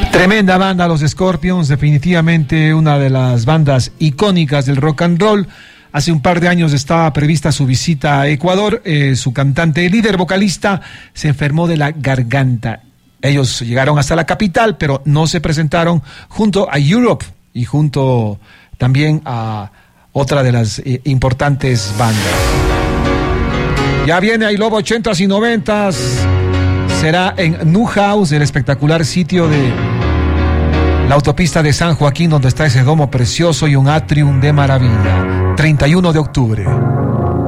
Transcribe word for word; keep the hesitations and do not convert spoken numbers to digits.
Tremenda banda, los Scorpions, definitivamente una de las bandas icónicas del rock and roll. Hace un par de años estaba prevista su visita a Ecuador. Eh, su cantante, líder vocalista, se enfermó de la garganta. Ellos llegaron hasta la capital, pero no se presentaron junto a Europe y junto también a otra de las eh, importantes bandas. Ya viene I Love ochentas y noventas. Será en New House, el espectacular sitio de la autopista de San Joaquín, donde está ese domo precioso y un atrium de maravilla. treinta y uno de octubre.